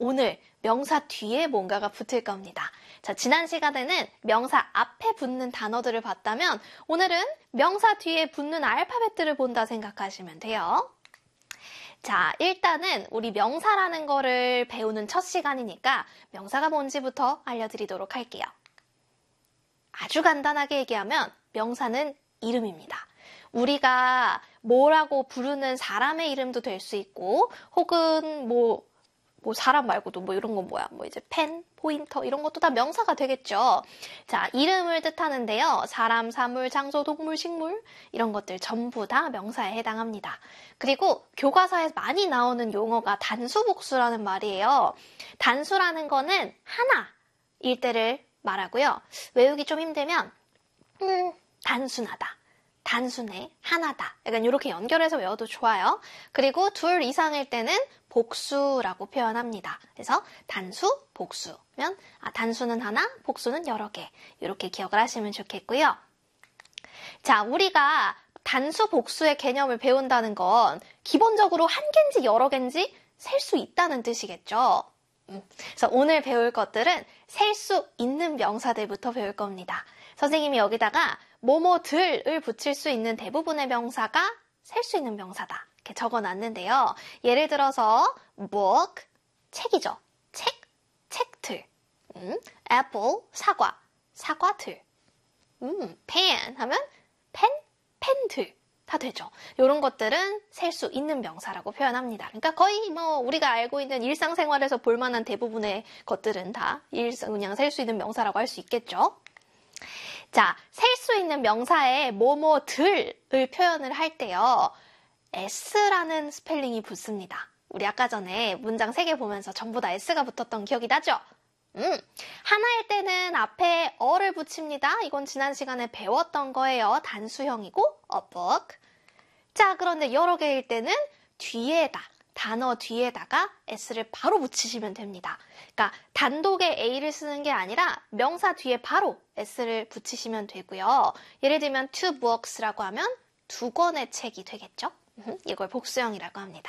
오늘 명사 뒤에 뭔가가 붙을 겁니다. 자, 지난 시간에는 명사 앞에 붙는 단어들을 봤다면 오늘은 명사 뒤에 붙는 알파벳들을 본다 생각하시면 돼요. 자, 일단은 우리 명사라는 거를 배우는 첫 시간이니까 명사가 뭔지부터 알려드리도록 할게요. 아주 간단하게 얘기하면 명사는 이름입니다. 우리가 뭐라고 부르는 사람의 이름도 될 수 있고 혹은 뭐 사람 말고도 뭐 이런 건 뭐야? 뭐 이제 펜, 포인터 이런 것도 다 명사가 되겠죠. 자, 이름을 뜻하는데요. 사람, 사물, 장소, 동물, 식물 이런 것들 전부 다 명사에 해당합니다. 그리고 교과서에 많이 나오는 용어가 단수복수라는 말이에요. 단수라는 거는 하나일 때를 말하고요. 외우기 좀 힘들면 단순하다. 단순해, 하나다. 약간 이렇게 연결해서 외워도 좋아요. 그리고 둘 이상일 때는 복수라고 표현합니다. 그래서 단수, 복수면 단수는 하나, 복수는 여러 개. 이렇게 기억을 하시면 좋겠고요. 자, 우리가 단수, 복수의 개념을 배운다는 건 기본적으로 한 개인지 여러 개인지 셀 수 있다는 뜻이겠죠. 그래서 오늘 배울 것들은 셀 수 있는 명사들부터 배울 겁니다. 선생님이 여기다가 뭐뭐들을 붙일 수 있는 대부분의 명사가 셀 수 있는 명사다. 이렇게 적어놨는데요. 예를 들어서 book, 책이죠. 책들. apple, 사과, 사과들. pen 하면 펜들. 다 되죠. 이런 것들은 셀 수 있는 명사라고 표현합니다. 그러니까 거의 뭐 우리가 알고 있는 일상생활에서 볼만한 대부분의 것들은 다 그냥 셀 수 있는 명사라고 할 수 있겠죠. 자, 셀 수 있는 명사에 뭐뭐들을 표현을 할 때요. S라는 스펠링이 붙습니다. 우리 아까 전에 문장 3개 보면서 전부 다 S가 붙었던 기억이 나죠? 하나일 때는 앞에 어를 붙입니다. 이건 지난 시간에 배웠던 거예요. 단수형이고 a book. 자, 그런데 여러 개일 때는 뒤에다, 단어 뒤에다가 S를 바로 붙이시면 됩니다. 그러니까 단독의 A를 쓰는 게 아니라 명사 뒤에 바로 S를 붙이시면 되고요. 예를 들면 two books라고 하면 2권의 책이 되겠죠? 이걸 복수형이라고 합니다.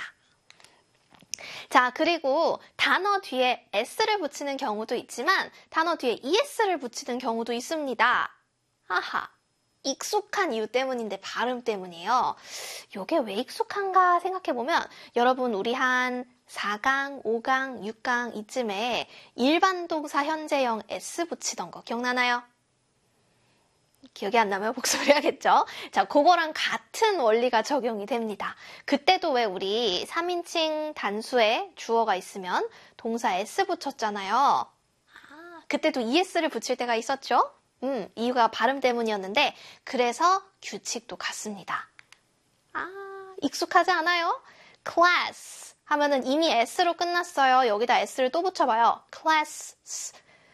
자, 그리고 단어 뒤에 S를 붙이는 경우도 있지만 단어 뒤에 ES를 붙이는 경우도 있습니다. 하하, 익숙한 이유 때문인데 발음 때문이에요. 이게 왜 익숙한가 생각해보면 여러분 우리 한 4강, 5강, 6강 이쯤에 일반 동사 현재형 S 붙이던 거 기억나나요? 기억이 안 나면 복습을 해야겠죠? 자, 그거랑 같은 원리가 적용이 됩니다. 그때도 왜 우리 3인칭 단수에 주어가 있으면 동사 S 붙였잖아요. 그때도 ES를 붙일 때가 있었죠? 이유가 발음 때문이었는데 그래서 규칙도 같습니다. 익숙하지 않아요? class 하면은 이미 S로 끝났어요. 여기다 S를 또 붙여봐요. class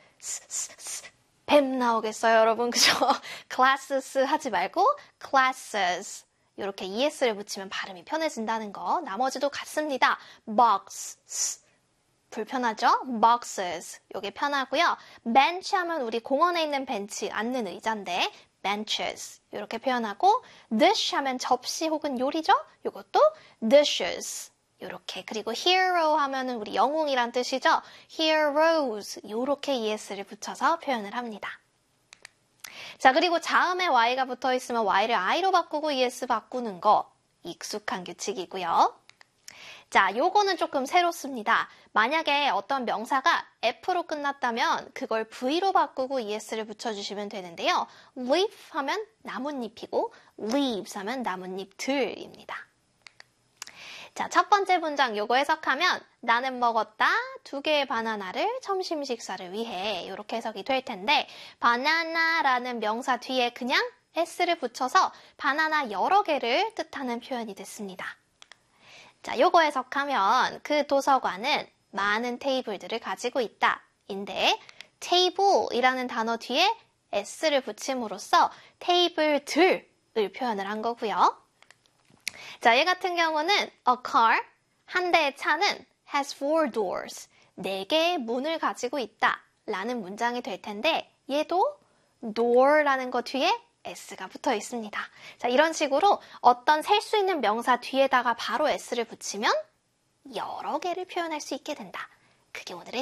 뱀 나오겠어요, 여러분? 그죠? classes 하지 말고 classes 이렇게 ES를 붙이면 발음이 편해진다는 거. 나머지도 같습니다. box 불편하죠? boxes 이게 편하고요. bench 하면 우리 공원에 있는 벤치, 앉는 의자인데 benches 이렇게 표현하고 dish 하면 접시 혹은 요리죠? 이것도 dishes 이렇게. 그리고 hero 하면은 우리 영웅이란 뜻이죠? heroes 이렇게 ES를 붙여서 표현을 합니다. 자, 그리고 자음에 Y가 붙어 있으면 Y를 I로 바꾸고 ES 바꾸는 거 익숙한 규칙이고요. 자, 요거는 조금 새롭습니다. 만약에 어떤 명사가 F로 끝났다면 그걸 V로 바꾸고 ES를 붙여주시면 되는데요. leaf 하면 나뭇잎이고 leaves 하면 나뭇잎들입니다. 자, 첫 번째 문장 요거 해석하면 나는 먹었다 2개의 바나나를 점심 식사를 위해 이렇게 해석이 될 텐데 바나나라는 명사 뒤에 그냥 S를 붙여서 바나나 여러 개를 뜻하는 표현이 됐습니다. 자, 요거 해석하면 그 도서관은 많은 테이블들을 가지고 있다 인데 table이라는 단어 뒤에 S를 붙임으로써 테이블들을 표현을 한 거고요. 자, 얘 같은 경우는 a car, 한 대의 차는 has 4 doors, 4개의 문을 가지고 있다 라는 문장이 될 텐데 얘도 door라는 것 뒤에 S가 붙어 있습니다. 자, 이런 식으로 어떤 셀 수 있는 명사 뒤에다가 바로 S를 붙이면 여러 개를 표현할 수 있게 된다. 그게 오늘의